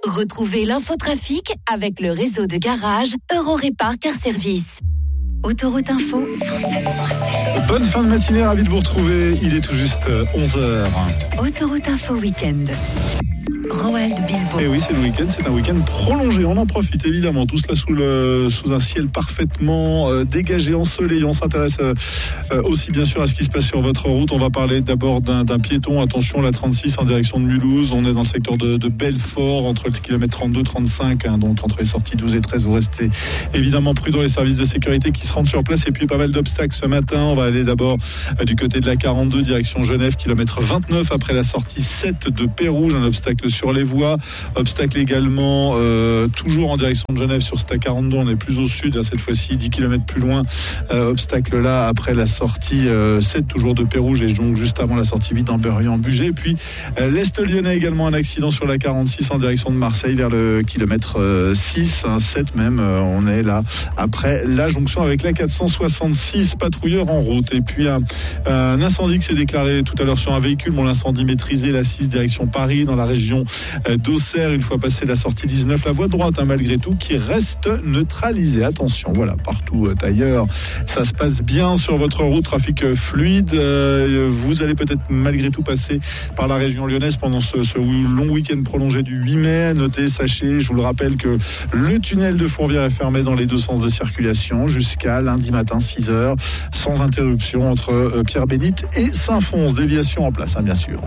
Retrouvez l'infotrafic avec le réseau de garage Eurorépar Car Service. Autoroute Info 107.7. Bonne fin de matinée, ravi de vous retrouver. Il est tout juste 11h. Autoroute Info Week-end. Roald Bilbo. Et oui, c'est le week-end, c'est un week-end prolongé. On en profite évidemment, tout cela sous un ciel parfaitement dégagé, ensoleillé. On s'intéresse aussi bien sûr à ce qui se passe sur votre route. On va parler d'abord d'un piéton. Attention, la 36 en direction de Mulhouse. On est dans le secteur de Belfort, entre le kilomètre 32-35, donc entre les sorties 12 et 13. Vous restez évidemment prudents, les services de sécurité qui se rendent sur place. Et puis pas mal d'obstacles ce matin. On va aller d'abord du côté de la 42, direction Genève, kilomètre 29, après la sortie 7 de Pérouge. Un obstacle sur les voies, obstacle également toujours en direction de Genève sur cette 42, on est plus au sud, cette fois-ci 10 km plus loin, obstacle là après la sortie 7 toujours de Pérouge et donc juste avant la sortie 8 d'Amberieu-en-Bugey. Et puis l'Est lyonnais également, un accident sur la 46 en direction de Marseille vers le kilomètre 6, 7 même, on est là après la jonction avec la 466, patrouilleur en route. Et puis un incendie qui s'est déclaré tout à l'heure sur un véhicule, l'incendie maîtrisé, la 6 direction Paris dans la région d'Auxerre, une fois passé la sortie 19, la voie droite malgré tout qui reste neutralisée. Attention, voilà, partout ailleurs ça se passe bien sur votre route, trafic fluide. Vous allez peut-être malgré tout passer par la région lyonnaise pendant ce long week-end prolongé du 8 mai. Notez, sachez, je vous le rappelle que le tunnel de Fourvière est fermé dans les deux sens de circulation jusqu'à lundi matin 6h, sans interruption entre Pierre-Bénite et Saint-Fons. Déviation en place, bien sûr.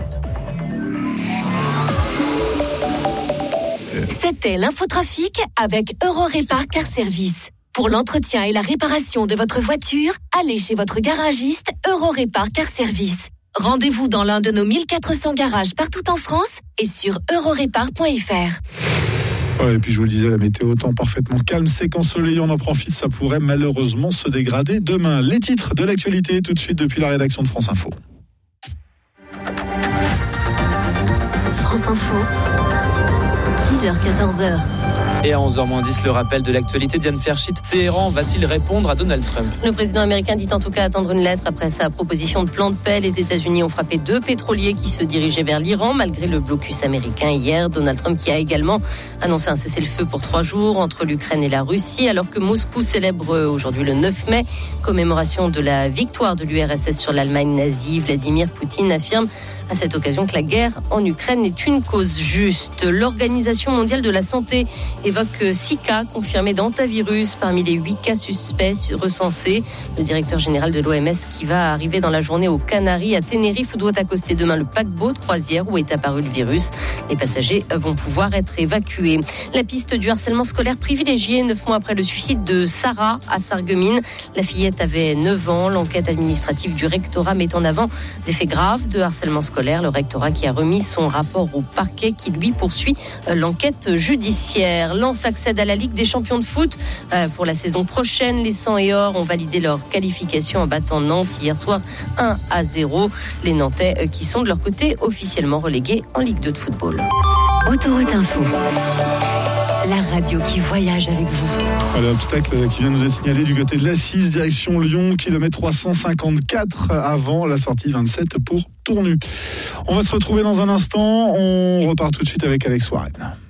C'était l'infotrafic avec Eurorépar Car Service. Pour l'entretien et la réparation de votre voiture, allez chez votre garagiste Eurorépar Car Service. Rendez-vous dans l'un de nos 1400 garages partout en France et sur eurorépar.fr. Ouais, et puis je vous le disais, la météo temps parfaitement calme, c'est qu'ensoleillé, on en profite, ça pourrait malheureusement se dégrader demain. Les titres de l'actualité tout de suite depuis la rédaction de France Info. France Info. 10h-14h. Et à 11h-10, le rappel de l'actualité. Diane Ferchit, Téhéran va-t-il répondre à Donald Trump ? Le président américain dit en tout cas attendre une lettre après sa proposition de plan de paix. Les États-Unis ont frappé 2 pétroliers qui se dirigeaient vers l'Iran malgré le blocus américain hier. Donald Trump qui a également annoncé un cessez-le-feu pour 3 jours entre l'Ukraine et la Russie, alors que Moscou célèbre aujourd'hui le 9 mai, commémoration de la victoire de l'URSS sur l'Allemagne nazie. Vladimir Poutine affirme à cette occasion que la guerre en Ukraine est une cause juste. L'Organisation mondiale de la santé évoque 6 cas confirmés d'hantavirus parmi les 8 cas suspects recensés. Le directeur général de l'OMS qui va arriver dans la journée aux Canaries à Tenerife doit accoster demain le paquebot de croisière où est apparu le virus. Les passagers vont pouvoir être évacués. La piste du harcèlement scolaire privilégiée 9 mois après le suicide de Sarah à Sarreguemines. La fillette avait 9 ans. L'enquête administrative du rectorat met en avant des faits graves de harcèlement scolaire. Le rectorat qui a remis son rapport au parquet qui lui poursuit l'enquête judiciaire. Lens accède à la Ligue des champions de foot pour la saison prochaine. Les 100 et or ont validé leur qualification en battant Nantes hier soir 1-0. Les Nantais qui sont de leur côté officiellement relégués en Ligue 2 de football. Autoroute Info. La radio qui voyage avec vous. Voilà, obstacle qui vient nous être signalé du côté de l'A6, direction Lyon, kilomètre 354, avant la sortie 27 pour Tournu. On va se retrouver dans un instant. On repart tout de suite avec Alex Warren.